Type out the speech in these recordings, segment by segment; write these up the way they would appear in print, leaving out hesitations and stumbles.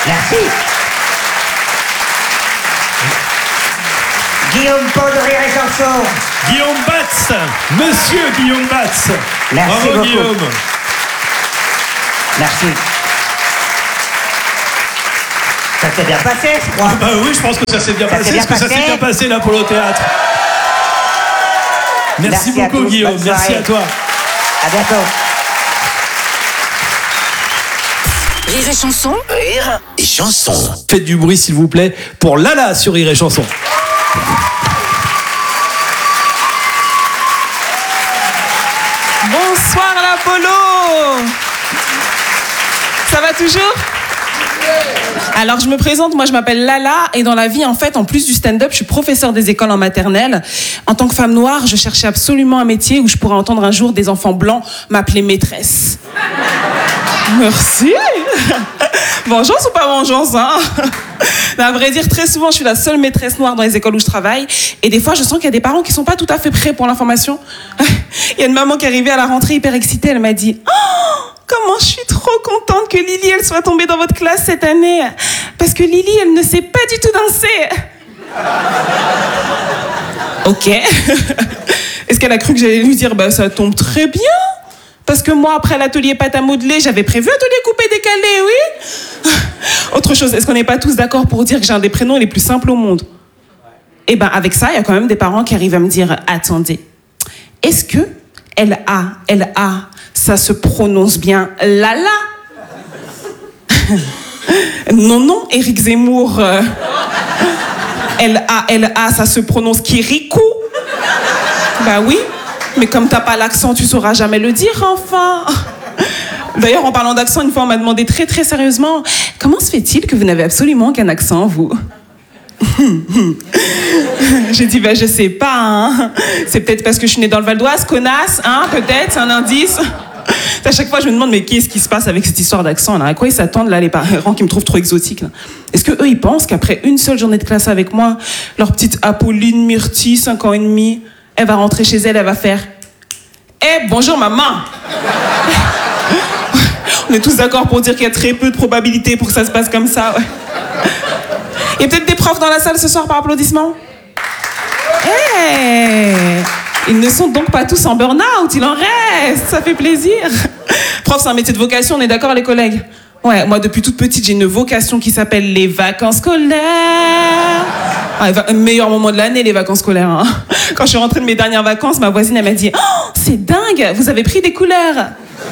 Merci. Guillaume Pau de Rire et Chanson. Guillaume Batz, monsieur Guillaume Batz. Merci bravo beaucoup. Guillaume. Merci. Ça s'est bien passé, je crois. Ah bah oui, je pense que ça s'est bien passé. bien Est-ce que ça s'est bien passé l'Apollo Théâtre? Merci à beaucoup tous, Guillaume, bonne merci soirée. à toi. À bientôt. Rire et Chanson. Rire et Chanson. Faites du bruit s'il vous plaît pour Lala sur Rire et Chanson. Bonsoir l'Apollo. Ça va toujours? Alors je me présente, moi je m'appelle Lala et dans la vie en fait, en plus du stand-up, je suis professeure des écoles en maternelle. En tant que femme noire, je cherchais absolument un métier où je pourrais entendre un jour des enfants blancs m'appeler maîtresse. Merci. Vengeance ou pas vengeance, hein? À vrai dire, très souvent, je suis la seule maîtresse noire dans les écoles où je travaille. Et des fois, je sens qu'il y a des parents qui sont pas tout à fait prêts pour l'information. Il y a une maman qui est arrivée à la rentrée hyper excitée. Elle m'a dit « Oh, comment je suis trop contente que Lily, elle soit tombée dans votre classe cette année. Parce que Lily, elle ne sait pas du tout danser. » Ok. Est-ce qu'elle a cru que j'allais lui dire « Bah, ça tombe très bien. Parce que moi, après l'atelier pâte à modeler, j'avais prévu atelier coupé-décalé, oui. » Autre chose, est-ce qu'on n'est pas tous d'accord pour dire que j'ai un des prénoms les plus simples au monde? Eh ben, avec ça, il y a quand même des parents qui arrivent à me dire « Attendez, est-ce que L-A, ça se prononce bien Lala ?» Non, Éric Zemmour. L-A, ça se prononce Kirikou. Bah oui, mais comme t'as pas l'accent, tu sauras jamais le dire, enfin. D'ailleurs, en parlant d'accent, une fois, on m'a demandé très très sérieusement « Comment se fait-il que vous n'avez absolument qu'un accent, vous ?» J'ai dit « Je sais pas, hein. C'est peut-être parce que je suis née dans le Val d'Oise, connasse, hein, peut-être, c'est un indice. » À chaque fois, je me demande « Mais qu'est-ce qui se passe avec cette histoire d'accent, là? À quoi ils s'attendent, là, les parents qui me trouvent trop exotique, là? Est-ce que eux, ils pensent qu'après une seule journée de classe avec moi, leur petite Apolline Myrtille, 5 ans et demi, elle va rentrer chez elle, elle va faire « Eh, bonjour, maman !» On est tous d'accord pour dire qu'il y a très peu de probabilités pour que ça se passe comme ça. Ouais. Il y a peut-être des profs dans la salle ce soir par applaudissement? Hey, ils ne sont donc pas tous en burn-out, il en reste, ça fait plaisir. Prof, c'est un métier de vocation, on est d'accord les collègues? Ouais, moi depuis toute petite, j'ai une vocation qui s'appelle les vacances scolaires. Ah, meilleur moment de l'année, les vacances scolaires. Hein. Quand je suis rentrée de mes dernières vacances, ma voisine, elle m'a dit « Oh, c'est dingue, vous avez pris des couleurs !»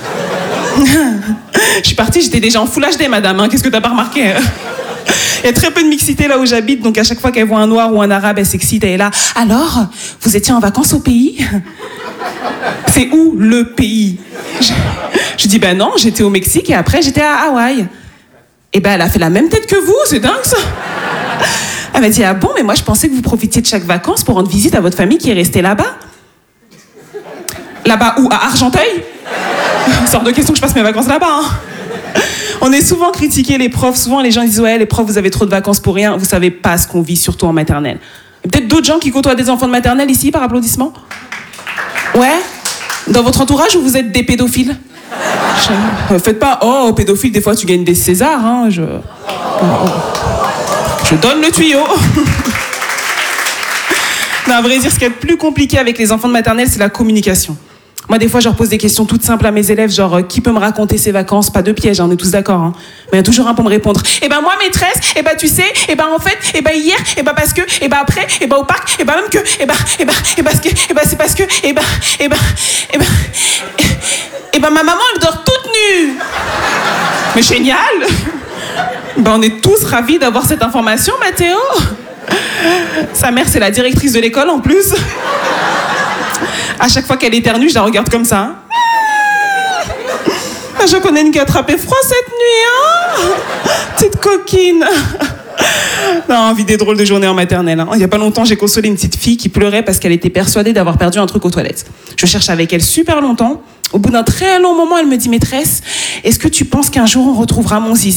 Je suis partie, j'étais déjà en full HD, madame, hein, qu'est-ce que t'as pas remarqué? Il y a très peu de mixité là où j'habite, donc à chaque fois qu'elle voit un noir ou un arabe, elle s'excite, elle est là. Alors, vous étiez en vacances au pays? C'est où le pays? Je dis, ben non, j'étais au Mexique et après j'étais à Hawaï. Et ben elle a fait la même tête que vous, c'est dingue ça. Elle m'a dit, ah bon, mais moi je pensais que vous profitiez de chaque vacances pour rendre visite à votre famille qui est restée là-bas. Là-bas où? À Argenteuil? Sorte de question que je passe mes vacances là-bas. Hein. On est souvent critiqués les profs. Souvent les gens disent ouais les profs vous avez trop de vacances pour rien. Vous savez pas ce qu'on vit surtout en maternelle. Et peut-être d'autres gens qui côtoient des enfants de maternelle ici par applaudissement. Ouais. Dans votre entourage ou vous êtes des pédophiles? Faites pas oh pédophile des fois tu gagnes des Césars. Hein. Je donne le tuyau. Non, à vrai dire ce qui est le plus compliqué avec les enfants de maternelle c'est la communication. Moi, des fois, je leur pose des questions toutes simples à mes élèves, genre, qui peut me raconter ses vacances? Pas de piège, hein, on est tous d'accord, hein. Mais il y a toujours un pour me répondre. Eh ben, moi, maîtresse, eh ben, tu sais, eh ben, en fait, eh ben, hier, eh ben, parce que, eh ben, après, eh ben, au parc, eh ben, même que, eh ben, parce que, eh ben, c'est parce que, eh ben, ma maman, elle dort toute nue. Mais génial! Ben, on est tous ravis d'avoir cette information, Mathéo. Sa mère, c'est la directrice de l'école, en plus. À chaque fois qu'elle éternue, je la regarde comme ça. Hein. Je connais une qui a attrapé froid cette nuit, hein. Petite coquine. Non, vie des drôles de journées en maternelle. Hein. Il n'y a pas longtemps, j'ai consolé une petite fille qui pleurait parce qu'elle était persuadée d'avoir perdu un truc aux toilettes. Je cherche avec elle super longtemps. Au bout d'un très long moment, elle me dit « Maîtresse, est-ce que tu penses qu'un jour on retrouvera mon zizi ?»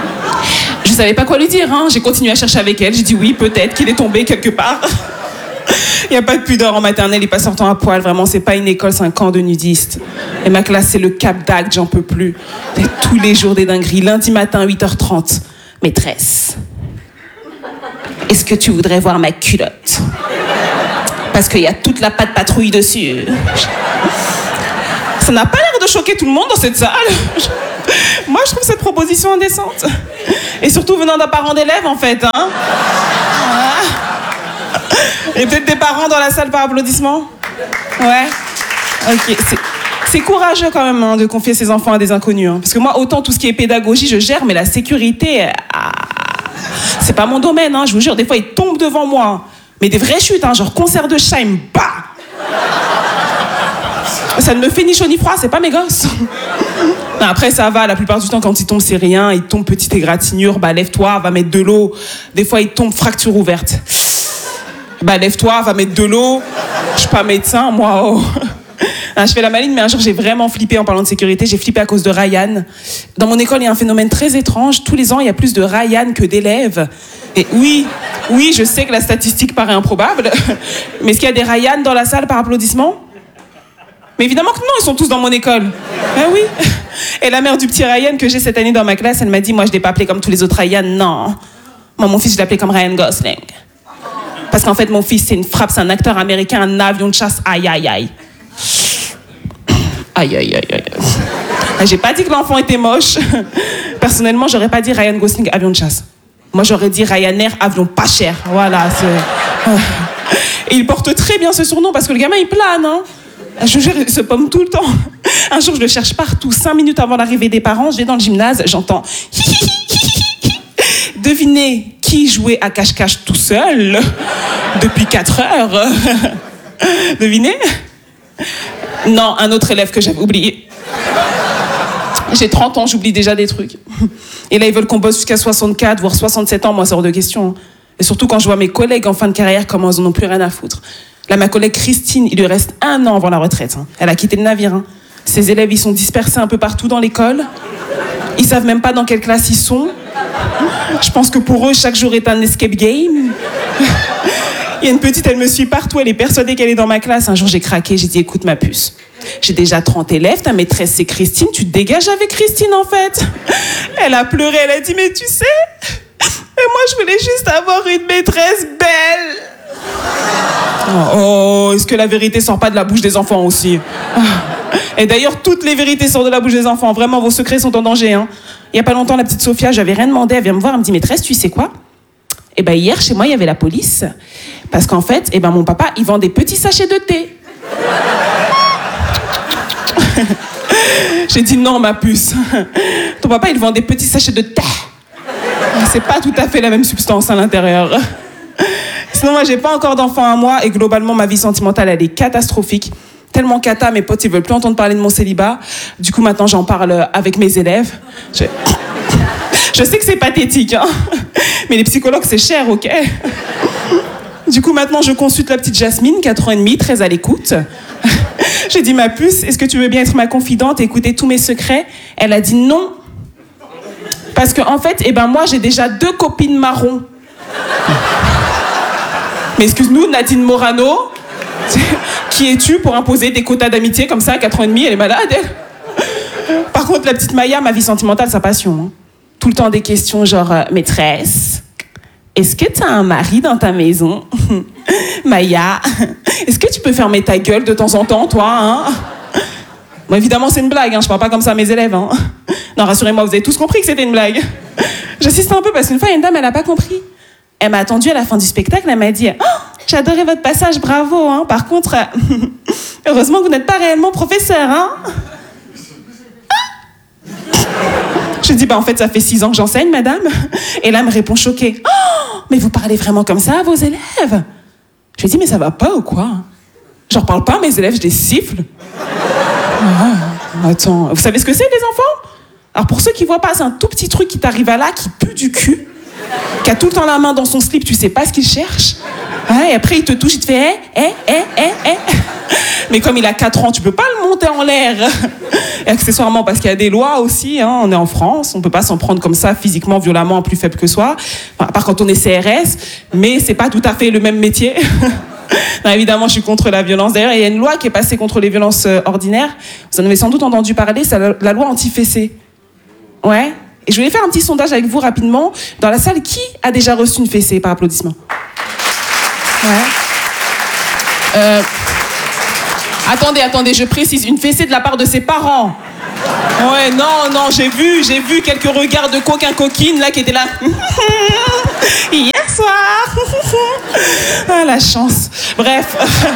Je savais pas quoi lui dire. Hein. J'ai continué à chercher avec elle. J'ai dit « Oui, peut-être qu'il est tombé quelque part. » Il n'y a pas de pudeur en maternelle, ils passent leur temps à poil. Vraiment, c'est pas une école, c'est un camp de nudistes. Et ma classe, c'est le Cap d'Agde, j'en peux plus. Et tous les jours des dingueries. Lundi matin, 8h30. Maîtresse, est-ce que tu voudrais voir ma culotte? Parce qu'il y a toute la patte patrouille dessus. Ça n'a pas l'air de choquer tout le monde dans cette salle. Moi, je trouve cette proposition indécente. Et surtout venant d'un parent d'élève, en fait. Hein. Et peut-être des parents dans la salle par applaudissement. Ouais. Ok. C'est courageux quand même hein, de confier ses enfants à des inconnus. Hein. Parce que moi, autant tout ce qui est pédagogie, je gère, mais la sécurité, c'est pas mon domaine. Hein, je vous jure, des fois, ils tombent devant moi. Mais des vraies chutes, hein, genre concert de Scheim, bah. Ça ne me fait ni chaud ni froid, c'est pas mes gosses. Non, après, ça va, la plupart du temps, quand ils tombent, c'est rien. Ils tombent petite égratignure, bah lève-toi, va mettre de l'eau. Des fois, ils tombent fracture ouverte. Bah lève-toi, va mettre de l'eau. Je suis pas médecin, moi. Oh. Non, je fais la maline, mais un jour, j'ai vraiment flippé en parlant de sécurité. J'ai flippé à cause de Ryan. Dans mon école, il y a un phénomène très étrange. Tous les ans, il y a plus de Ryan que d'élèves. Et oui, je sais que la statistique paraît improbable. Mais est-ce qu'il y a des Ryan dans la salle par applaudissement? Mais évidemment que non, ils sont tous dans mon école. Ah oui. Et la mère du petit Ryan que j'ai cette année dans ma classe, elle m'a dit, moi je l'ai pas appelé comme tous les autres Ryan, non. Moi mon fils je l'ai appelé comme Ryan Gosling. Parce qu'en fait mon fils c'est une frappe, c'est un acteur américain, un avion de chasse, aïe aïe aïe. Aïe aïe aïe aïe. J'ai pas dit que l'enfant était moche. Personnellement j'aurais pas dit Ryan Gosling avion de chasse. Moi j'aurais dit Ryanair avion pas cher. Voilà. Et il porte très bien ce surnom parce que le gamin il plane hein. Je jure, il se pomme tout le temps. Un jour, je le cherche partout. 5 minutes avant l'arrivée des parents, je vais dans le gymnase, j'entends... Devinez qui jouait à cache-cache tout seul depuis 4 heures. Devinez? Non, un autre élève que j'avais oublié. J'ai 30 ans, j'oublie déjà des trucs. Et là, ils veulent qu'on bosse jusqu'à 64, voire 67 ans. Moi, c'est hors de question. Et surtout quand je vois mes collègues en fin de carrière, comment ils n'en ont plus rien à foutre. Là, ma collègue Christine, il lui reste 1 an avant la retraite. Hein. Elle a quitté le navire. Hein. Ses élèves, ils sont dispersés un peu partout dans l'école. Ils savent même pas dans quelle classe ils sont. Je pense que pour eux, chaque jour est un escape game. Il y a une petite, elle me suit partout. Elle est persuadée qu'elle est dans ma classe. Un jour, j'ai craqué. J'ai dit, écoute, ma puce, j'ai déjà 30 élèves. Ta maîtresse, c'est Christine. Tu te dégages avec Christine, en fait. Elle a pleuré. Elle a dit, mais tu sais, mais moi, je voulais juste avoir une maîtresse belle. Oh, est-ce que la vérité sort pas de la bouche des enfants aussi? Et d'ailleurs, toutes les vérités sortent de la bouche des enfants. Vraiment, vos secrets sont en danger. Hein. Il y a pas longtemps, la petite Sophia, j'avais rien demandé. Elle vient me voir, elle me dit, maîtresse, tu sais quoi? Eh ben, hier, chez moi, il y avait la police. Parce qu'en fait, eh ben, mon papa, il vend des petits sachets de thé. J'ai dit, non, ma puce. Ton papa, il vend des petits sachets de thé. C'est pas tout à fait la même substance à l'intérieur. Sinon, moi, j'ai pas encore d'enfant à moi et globalement, ma vie sentimentale, elle est catastrophique. Tellement cata, mes potes, ils veulent plus entendre parler de mon célibat. Du coup, maintenant, j'en parle avec mes élèves. Je sais que c'est pathétique, hein, mais les psychologues, c'est cher, ok? Du coup, maintenant, je consulte la petite Jasmine, 4 ans et demi, très à l'écoute. J'ai dit, ma puce, est-ce que tu veux bien être ma confidente et écouter tous mes secrets? Elle a dit non. Parce qu'en fait, eh ben, moi, j'ai déjà 2 copines marrons. Mais excuse-nous, Nadine Morano, qui es-tu pour imposer des quotas d'amitié comme ça à 4 ans et demi? Elle est malade, elle. Par contre, la petite Maya, ma vie sentimentale, sa passion. Hein. Tout le temps des questions genre, maîtresse, est-ce que tu as un mari dans ta maison? Maya, est-ce que tu peux fermer ta gueule de temps en temps, toi hein? Bon, évidemment, c'est une blague, hein, je parle pas comme ça à mes élèves. Hein. Non, rassurez-moi, vous avez tous compris que c'était une blague. J'insiste un peu parce qu'une fois, il y a une dame, elle a pas compris. Elle m'a attendue à la fin du spectacle, elle m'a dit oh, « J'ai adoré votre passage, bravo. Hein. Par contre, heureusement que vous n'êtes pas réellement professeur. Hein. » Je dis bah, « En fait, ça fait 6 ans que j'enseigne, madame. » Et là, elle me répond choquée oh, « Mais vous parlez vraiment comme ça à vos élèves ?» Je lui dis « Mais ça va pas ou quoi? Je leur parle pas à mes élèves, je les siffle. » Attends, vous savez ce que c'est, les enfants? Alors, pour ceux qui voient pas, c'est un tout petit truc qui t'arrive à là, qui pue du cul. Qui a tout le temps la main dans son slip, tu sais pas ce qu'il cherche. Ouais, et après, il te touche, il te fait Mais comme il a 4 ans, tu peux pas le monter en l'air. Et accessoirement, parce qu'il y a des lois aussi, hein, on est en France, on peut pas s'en prendre comme ça, physiquement, violemment, plus faible que soi. Enfin, à part quand on est CRS, mais c'est pas tout à fait le même métier. Non, évidemment, je suis contre la violence. D'ailleurs, il y a une loi qui est passée contre les violences ordinaires. Vous en avez sans doute entendu parler, c'est la loi anti-fessée. Ouais. Et je voulais faire un petit sondage avec vous rapidement. Dans la salle, qui a déjà reçu une fessée par applaudissement? Ouais. Attendez, je précise, une fessée de la part de ses parents. Ouais, non, j'ai vu quelques regards de coquin-coquine là qui étaient là. Hier soir. Ah, la chance. Bref,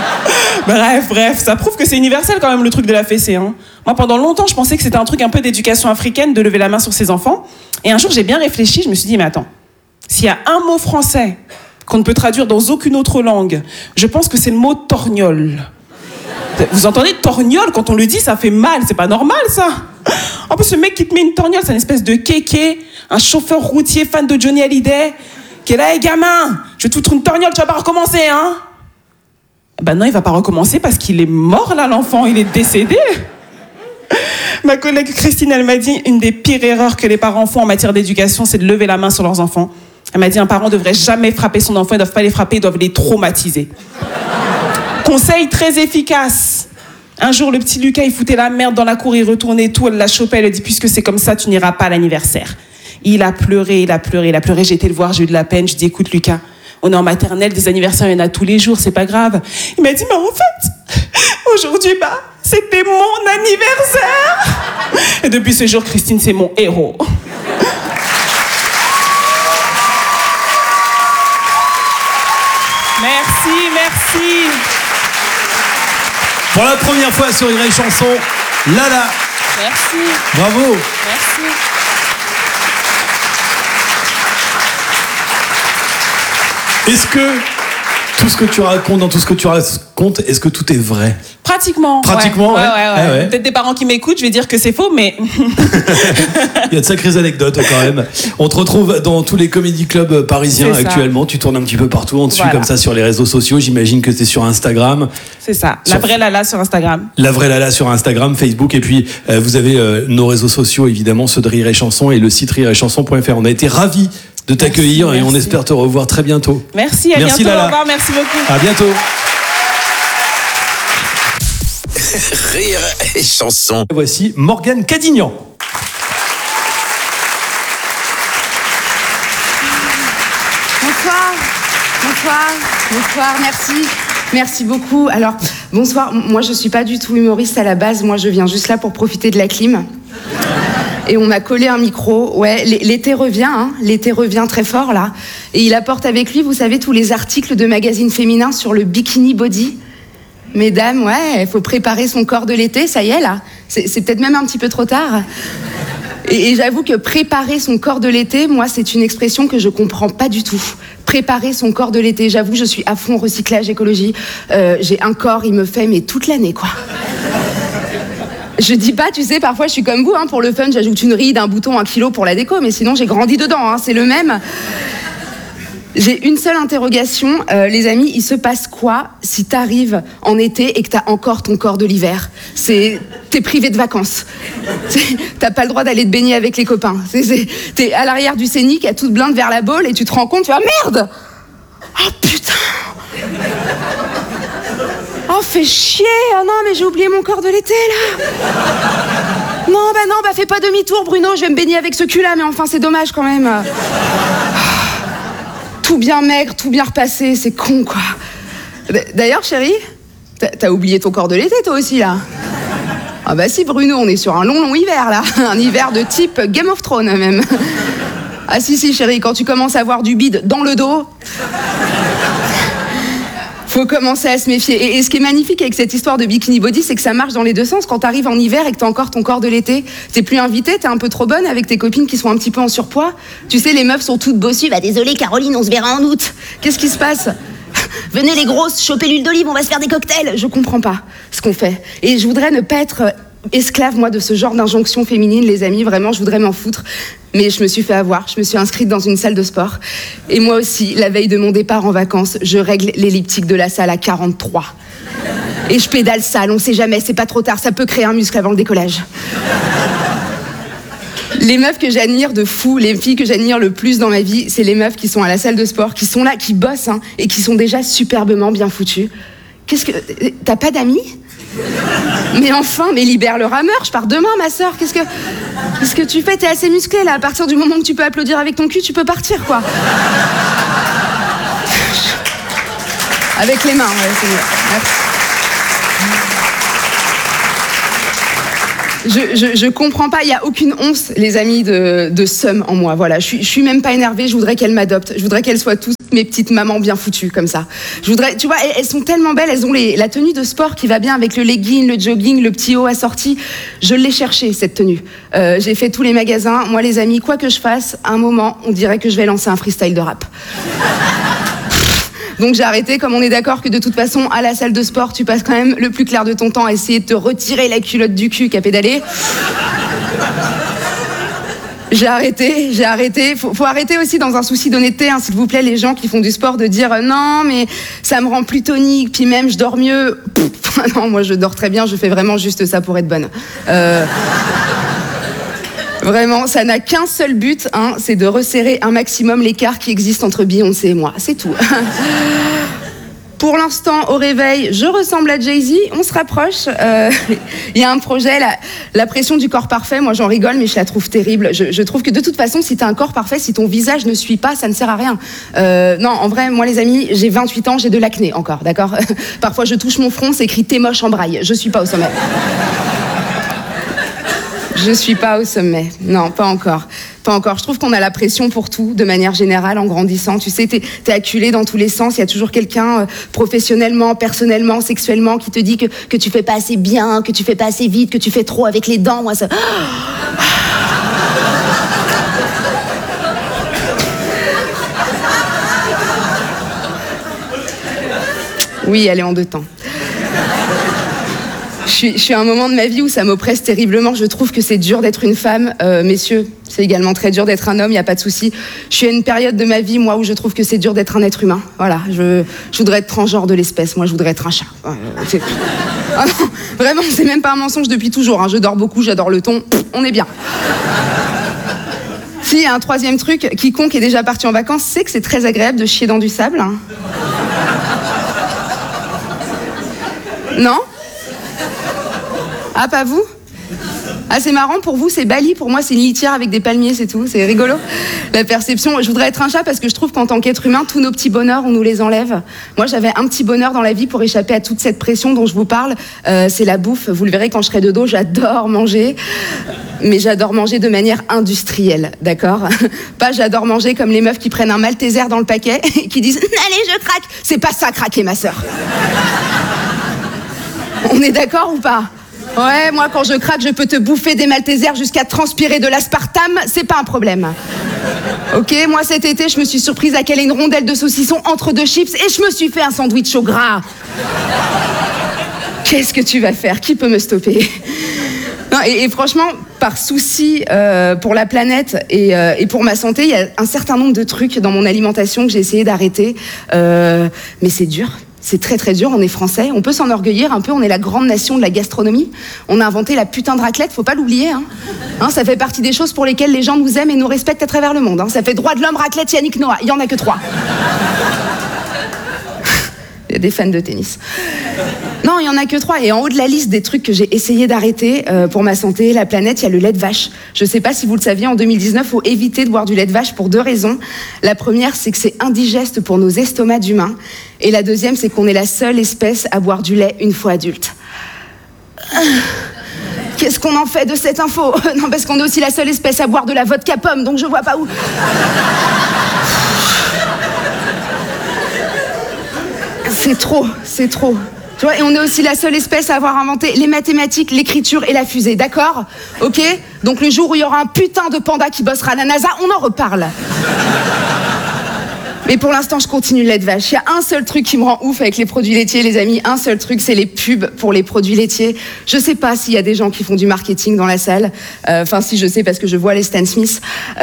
ça prouve que c'est universel quand même le truc de la fessée. Hein. Moi, pendant longtemps, je pensais que c'était un truc un peu d'éducation africaine de lever la main sur ses enfants. Et un jour, j'ai bien réfléchi, je me suis dit, mais attends, s'il y a un mot français qu'on ne peut traduire dans aucune autre langue, je pense que c'est le mot torgnole. Vous entendez torgnole, quand on le dit, ça fait mal, c'est pas normal ça. En plus, le mec qui te met une torgnole, c'est une espèce de kéké, un chauffeur routier fan de Johnny Hallyday, qui est là, hey, gamin, je vais te foutre une torgnole, tu vas pas recommencer, hein. Ben non, il va pas recommencer parce qu'il est mort là, l'enfant, il est décédé. Ma collègue Christine, elle m'a dit, une des pires erreurs que les parents font en matière d'éducation, c'est de lever la main sur leurs enfants. Elle m'a dit, un parent devrait jamais frapper son enfant, ils doivent pas les frapper, ils doivent les traumatiser. Conseil très efficace. Un jour, le petit Lucas, il foutait la merde dans la cour, il retournait tout, elle l'a chopé, elle a dit, puisque c'est comme ça, tu n'iras pas à l'anniversaire. Il a pleuré, j'ai été le voir, j'ai eu de la peine, je dis, écoute Lucas, on est en maternelle, des anniversaires, il y en a tous les jours, c'est pas grave. Il m'a dit, mais en fait, aujourd'hui, c'était mon anniversaire. Et depuis ce jour, Christine, c'est mon héros. Merci. Pour la première fois sur Rire et Chanson, Lala. Merci. Bravo. Merci. Est-ce que tout ce que tu racontes, dans tout ce que tu racontes, est-ce que tout est vrai? Pratiquement. Ouais. Ah ouais. Peut-être des parents qui m'écoutent, je vais dire que c'est faux, mais... Il y a de sacrées anecdotes quand même. On te retrouve dans tous les comédie clubs parisiens actuellement. Tu tournes un petit peu partout. On te suit comme ça sur les réseaux sociaux. J'imagine que c'est sur Instagram. C'est ça. La vraie Lala sur Instagram. La vraie Lala sur Instagram, Facebook. Et puis, vous avez nos réseaux sociaux, évidemment, ceux de Rire et Chanson et le site rireetchanson.fr. On a été ravis de t'accueillir et on espère te revoir très bientôt. Merci, à bientôt. Lala. Au revoir, merci beaucoup. À bientôt. Rire et Chanson. Voici Morgane Cadignan. Bonsoir, merci beaucoup. Alors, bonsoir, moi je suis pas du tout humoriste à la base, moi je viens juste là pour profiter de la clim. Et on m'a collé un micro, ouais, l'été revient très fort là. Et il apporte avec lui, vous savez, tous les articles de magazines féminins sur le bikini body. Mesdames, ouais, il faut préparer son corps de l'été, ça y est là. C'est peut-être même un petit peu trop tard. Et j'avoue que préparer son corps de l'été, moi, c'est une expression que je comprends pas du tout. Préparer son corps de l'été, j'avoue, je suis à fond recyclage, écologie. J'ai un corps, il me fait, mais toute l'année, quoi. Je dis pas, tu sais, parfois je suis comme vous, hein, pour le fun, j'ajoute une ride, un bouton, 1 kilo pour la déco, mais sinon j'ai grandi dedans, hein, c'est le même. J'ai une seule interrogation, les amis, il se passe quoi si t'arrives en été et que t'as encore ton corps de l'hiver? T'es privé de vacances. T'as pas le droit d'aller te baigner avec les copains. T'es à l'arrière du Scénic, à toute blinde vers la Baule, et tu te rends compte, tu vas merde! Oh putain! Oh, fais chier! Oh non, mais j'ai oublié mon corps de l'été, là! Non, fais pas demi-tour, Bruno, je vais me baigner avec ce cul-là, mais enfin, c'est dommage quand même. Tout bien maigre, tout bien repassé, c'est con, quoi. D'ailleurs, chérie, t'as oublié ton corps de l'été, toi aussi, là? Ah bah si, Bruno, on est sur un long hiver, là. Un hiver de type Game of Thrones, même. Ah si, chérie, quand tu commences à avoir du bide dans le dos... Faut commencer à se méfier. Et ce qui est magnifique avec cette histoire de bikini body, c'est que ça marche dans les deux sens. Quand t'arrives en hiver et que t'as encore ton corps de l'été, t'es plus invitée, t'es un peu trop bonne avec tes copines qui sont un petit peu en surpoids. Tu sais, les meufs sont toutes bossues. Bah désolée Caroline, on se verra en août. Qu'est-ce qui se passe? Venez les grosses, chopez l'huile d'olive, on va se faire des cocktails. Je comprends pas ce qu'on fait. Et je voudrais ne pas être esclave, moi, de ce genre d'injonction féminine, les amis. Vraiment, je voudrais m'en foutre. Mais je me suis fait avoir. Je me suis inscrite dans une salle de sport. Et moi aussi, la veille de mon départ en vacances, je règle l'elliptique de la salle à 43. Et je pédale sale, on sait jamais, c'est pas trop tard, ça peut créer un muscle avant le décollage. Les meufs que j'admire de fou, les filles que j'admire le plus dans ma vie, c'est les meufs qui sont à la salle de sport, qui sont là, qui bossent, hein, et qui sont déjà superbement bien foutues. Qu'est-ce que... T'as pas d'amis ? Mais enfin, mais libère le rameur, je pars demain, ma sœur. Qu'est-ce que tu fais ? T'es assez musclée, là. À partir du moment où tu peux applaudir avec ton cul, tu peux partir, quoi. Avec les mains, ouais, c'est mieux. Merci. Je comprends pas, il y a aucune once, les amis, de seum en moi. Voilà, je suis même pas énervée, je voudrais qu'elles m'adoptent. Je voudrais qu'elles soient toutes mes petites mamans bien foutues, comme ça. Je voudrais, tu vois, elles sont tellement belles, elles ont la tenue de sport qui va bien avec le legging, le jogging, le petit haut assorti. Je l'ai cherché, cette tenue. J'ai fait tous les magasins. Moi, les amis, quoi que je fasse, à un moment, on dirait que je vais lancer un freestyle de rap. Donc j'ai arrêté, comme on est d'accord que de toute façon, à la salle de sport, tu passes quand même le plus clair de ton temps à essayer de te retirer la culotte du cul qu'à pédaler. J'ai arrêté. Faut arrêter aussi, dans un souci d'honnêteté, hein, s'il vous plaît, les gens qui font du sport, de dire non, mais ça me rend plus tonique, puis même je dors mieux. Non, moi je dors très bien, je fais vraiment juste ça pour être bonne. Vraiment, ça n'a qu'un seul but, hein, c'est de resserrer un maximum l'écart qui existe entre Beyoncé et moi, c'est tout. Pour l'instant, au réveil, je ressemble à Jay-Z, on se rapproche. Il y a un projet, la pression du corps parfait, moi j'en rigole, mais je la trouve terrible. Je trouve que de toute façon, si t'as un corps parfait, si ton visage ne suit pas, ça ne sert à rien. Non, en vrai, moi les amis, j'ai 28 ans, j'ai de l'acné encore, d'accord ? Parfois je touche mon front, c'est écrit « T'es moche » en braille, je suis pas au sommet. Je suis pas au sommet. Non, pas encore. Pas encore. Je trouve qu'on a la pression pour tout, de manière générale, en grandissant. Tu sais, t'es acculé dans tous les sens. Il y a toujours quelqu'un, professionnellement, personnellement, sexuellement, qui te dit que tu fais pas assez bien, que tu fais pas assez vite, que tu fais trop avec les dents. Moi, ça... Oui, elle est en deux temps. Je suis à un moment de ma vie où ça m'oppresse terriblement. Je trouve que c'est dur d'être une femme. Messieurs, c'est également très dur d'être un homme, il n'y a pas de souci. Je suis à une période de ma vie, moi, où je trouve que c'est dur d'être un être humain. Voilà, je voudrais être transgenre de l'espèce. Moi, je voudrais être un chat. Ah non, vraiment, c'est même pas un mensonge depuis toujours. Hein. Je dors beaucoup, j'adore le thon. On est bien. Si, il y a un troisième truc. Quiconque est déjà parti en vacances sait que c'est très agréable de chier dans du sable. Hein. Non ? Ah, pas vous ? Ah, c'est marrant, pour vous, c'est Bali. Pour moi, c'est une litière avec des palmiers, c'est tout. C'est rigolo. La perception. Je voudrais être un chat parce que je trouve qu'en tant qu'être humain, tous nos petits bonheurs, on nous les enlève. Moi, j'avais un petit bonheur dans la vie pour échapper à toute cette pression dont je vous parle. C'est la bouffe. Vous le verrez quand je serai de dos, j'adore manger. Mais j'adore manger de manière industrielle, d'accord ? Pas j'adore manger comme les meufs qui prennent un Malteser dans le paquet et qui disent « Allez, je craque !» C'est pas ça, craquer, ma sœur. On est d'accord ou pas ? Ouais, moi, quand je craque, je peux te bouffer des Maltesers jusqu'à transpirer de l'aspartame, c'est pas un problème. Ok, moi, cet été, je me suis surprise à caler une rondelle de saucisson entre deux chips et je me suis fait un sandwich au gras. Qu'est-ce que tu vas faire ? Qui peut me stopper ? Non, et franchement, par souci pour la planète et pour ma santé, il y a un certain nombre de trucs dans mon alimentation que j'ai essayé d'arrêter. Mais c'est dur. C'est très très dur, on est français, on peut s'enorgueillir un peu, on est la grande nation de la gastronomie. On a inventé la putain de raclette, faut pas l'oublier. Hein, ça fait partie des choses pour lesquelles les gens nous aiment et nous respectent à travers le monde. Hein. Ça fait droit de l'homme, raclette, Yannick Noah, il y en a que 3. Il y a des fans de tennis. Non, il y en a que 3. Et en haut de la liste des trucs que j'ai essayé d'arrêter pour ma santé, la planète, il y a le lait de vache. Je sais pas si vous le saviez, en 2019, faut éviter de boire du lait de vache pour 2 raisons. La première, c'est que c'est indigeste pour nos estomacs d'humains. Et la deuxième, c'est qu'on est la seule espèce à boire du lait une fois adulte. Qu'est-ce qu'on en fait de cette info ? Non, parce qu'on est aussi la seule espèce à boire de la vodka pomme, donc je vois pas où... C'est trop, c'est trop. Tu vois, et on est aussi la seule espèce à avoir inventé les mathématiques, l'écriture et la fusée, d'accord ? Ok ? Donc le jour où il y aura un putain de panda qui bossera à la NASA, on en reparle. Mais pour l'instant, je continue le lait de vache. Il y a un seul truc qui me rend ouf avec les produits laitiers, les amis. Un seul truc, c'est les pubs pour les produits laitiers. Je sais pas s'il y a des gens qui font du marketing dans la salle. Enfin, si, je sais parce que je vois les Stan Smith.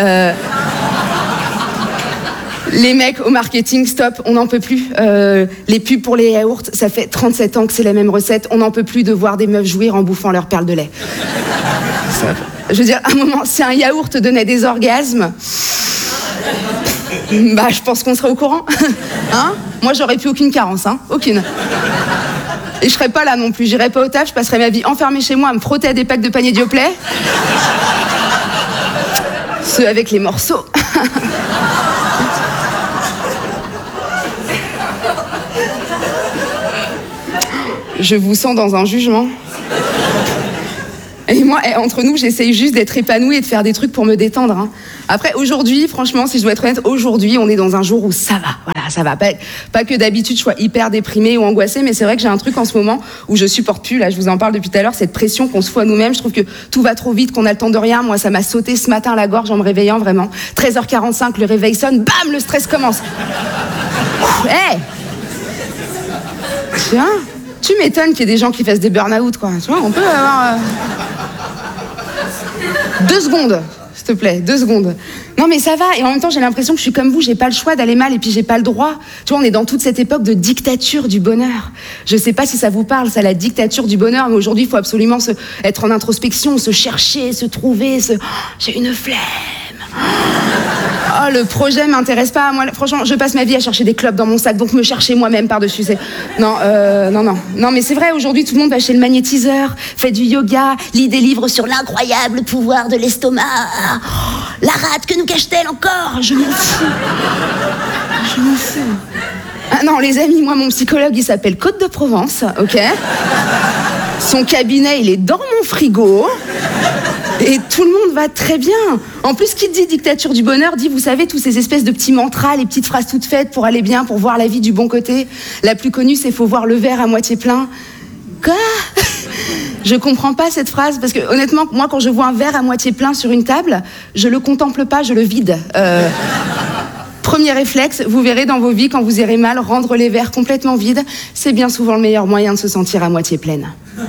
Les mecs au marketing, stop, on n'en peut plus. Les pubs pour les yaourts, ça fait 37 ans que c'est la même recette. On n'en peut plus de voir des meufs jouir en bouffant leur perle de lait. Je veux dire, à un moment, si un yaourt donnait des orgasmes, bah, je pense qu'on serait au courant. Hein? Moi, j'aurais plus aucune carence, hein? Aucune. Et je serais pas là non plus, j'irais pas au taf, je passerais ma vie enfermée chez moi à me frotter à des packs de paniers Dioplay. Ceux avec les morceaux. Je vous sens dans un jugement. Et moi, entre nous, j'essaye juste d'être épanouie et de faire des trucs pour me détendre. Hein. Après, aujourd'hui, franchement, si je dois être honnête, aujourd'hui, on est dans un jour où ça va. Voilà, ça va. Pas que d'habitude, je sois hyper déprimée ou angoissée, mais c'est vrai que j'ai un truc en ce moment où je supporte plus, là, je vous en parle depuis tout à l'heure, cette pression qu'on se fout à nous-mêmes. Je trouve que tout va trop vite, qu'on a le temps de rien. Moi, ça m'a sauté ce matin à la gorge en me réveillant, vraiment. 13h45, le réveil sonne, bam, le stress commence. Hé! Tiens, tu m'étonnes qu'il y ait des gens qui fassent des burn-out, quoi. Tu vois, on peut avoir... 2 secondes, s'il te plaît, 2 secondes. Non mais ça va, et en même temps j'ai l'impression que je suis comme vous, j'ai pas le choix d'aller mal et puis j'ai pas le droit. Tu vois, on est dans toute cette époque de dictature du bonheur. Je sais pas si ça vous parle, ça, la dictature du bonheur, mais aujourd'hui il faut absolument être en introspection, se chercher, se trouver, j'ai une flemme. Oh, le projet m'intéresse pas. Moi, franchement, je passe ma vie à chercher des clopes dans mon sac, donc me chercher moi-même par-dessus. Non, mais c'est vrai, aujourd'hui, tout le monde va chez le magnétiseur, fait du yoga, lit des livres sur l'incroyable pouvoir de l'estomac. Oh, la rate, que nous cache-t-elle encore? Je m'en fous. Ah non, les amis, moi, mon psychologue, il s'appelle Côte de Provence, ok? Son cabinet, il est dans mon frigo. Et tout le monde va très bien. En plus, qui dit dictature du bonheur dit, vous savez, tous ces espèces de petits mantras, les petites phrases toutes faites pour aller bien, pour voir la vie du bon côté. La plus connue, c'est « faut voir le verre à moitié plein ». Quoi? Je comprends pas cette phrase, parce que honnêtement, moi, quand je vois un verre à moitié plein sur une table, je le contemple pas, je le vide. Premier réflexe, vous verrez dans vos vies, quand vous irez mal, rendre les verres complètement vides, c'est bien souvent le meilleur moyen de se sentir à moitié pleine.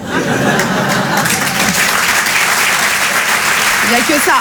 Il n'y a que ça.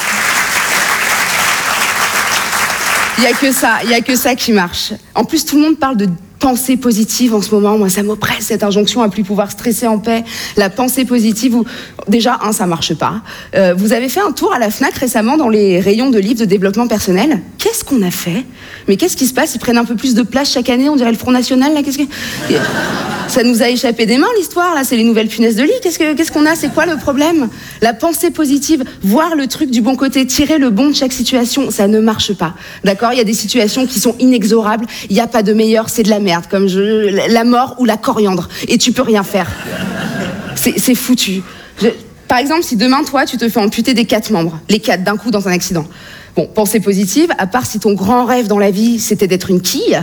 Il n'y a que ça qui marche. En plus, tout le monde parle de pensée positive en ce moment. Moi, ça m'oppresse, cette injonction à plus pouvoir stresser en paix. La pensée positive, déjà, ça marche pas. Vous avez fait un tour à la Fnac récemment dans les rayons de livres de développement personnel. Qu'est-ce qu'on a fait? Mais qu'est-ce qui se passe? Ils prennent un peu plus de place chaque année, on dirait le Front National, là. Ça nous a échappé des mains, l'histoire, là. C'est les nouvelles punaises de lit. Qu'est-ce qu'on a? C'est quoi le problème? La pensée positive, voir le truc du bon côté, tirer le bon de chaque situation, ça ne marche pas. D'accord? Il y a des situations qui sont inexorables. Il n'y a pas de meilleur, c'est de la merde, comme la mort ou la coriandre. Et tu peux rien faire. C'est foutu. Par exemple, si demain, toi, tu te fais amputer des 4 membres, les 4 d'un coup dans un accident. Bon, pensée positive, à part si ton grand rêve dans la vie, c'était d'être une quille.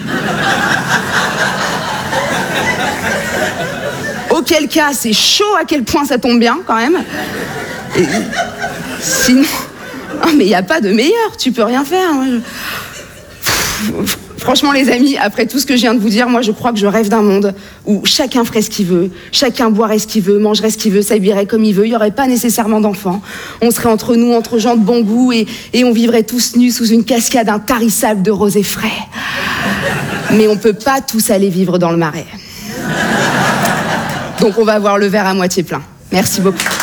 Auquel cas, c'est chaud à quel point ça tombe bien, quand même. Et sinon... Oh, mais il n'y a pas de meilleur, tu peux rien faire. Franchement, les amis, après tout ce que je viens de vous dire, moi, je crois que je rêve d'un monde où chacun ferait ce qu'il veut, chacun boirait ce qu'il veut, mangerait ce qu'il veut, s'habillerait comme il veut, il n'y aurait pas nécessairement d'enfants. On serait entre nous, entre gens de bon goût, et on vivrait tous nus sous une cascade intarissable de rosé frais. Mais on ne peut pas tous aller vivre dans le marais. Donc on va avoir le verre à moitié plein. Merci beaucoup.